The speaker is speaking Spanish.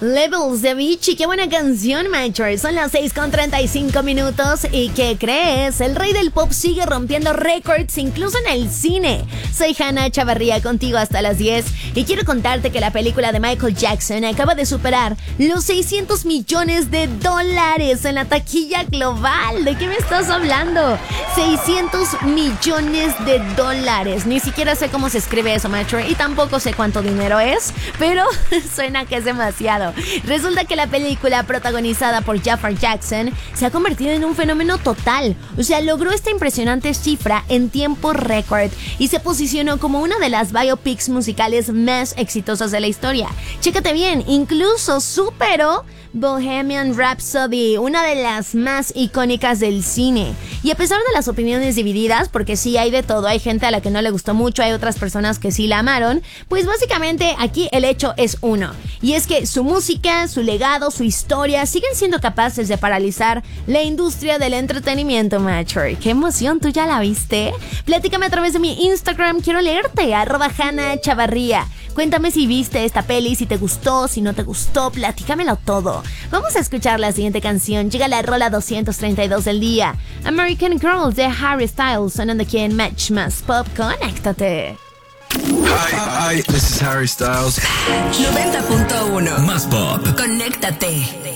Levels de Avicii, qué buena canción, Mature. Son las 6:35 y ¿qué crees? El rey del pop sigue rompiendo récords incluso en el cine. Soy Hanna Chavarría, contigo hasta las 10 y quiero contarte que la película de Michael Jackson acaba de superar los $600 millones en la taquilla global. ¿De qué me estás hablando? $600 millones. Ni siquiera sé cómo se escribe eso, Mature, y tampoco sé cuánto dinero es, pero suena que es demasiado. Resulta que la película protagonizada por Jafar Jackson se ha convertido en un fenómeno total. O sea, logró esta impresionante cifra en tiempo récord y se posicionó como una de las biopics musicales más exitosas de la historia. Chécate bien, incluso superó Bohemian Rhapsody, una de las más icónicas del cine. Y a pesar de las opiniones divididas, porque sí hay de todo, hay gente a la que no le gustó mucho, hay otras personas que sí la amaron, pues básicamente aquí el hecho es uno, y es que su música, su legado, su historia siguen siendo capaces de paralizar la industria del entretenimiento, Mature. ¡Qué emoción! ¿Tú ya la viste? Platícame a través de mi Instagram, quiero leerte, @HannaChavarría. Cuéntame si viste esta peli, si te gustó, si no te gustó, platícamelo todo. Vamos a escuchar la siguiente canción. Llega la rola 232 del día. American Girl de Harry Styles, sonando aquí en Match Más Pop. Conéctate. Hi, this is Harry Styles. 90.1 Más Pop. Conéctate.